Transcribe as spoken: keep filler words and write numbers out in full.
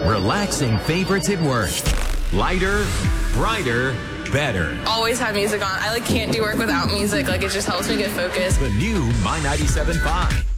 Relaxing favorites at work. Lighter, brighter, better. Always have music on. I like can't do work without music. Like it just helps me get focused. The new My ninety-seven point five.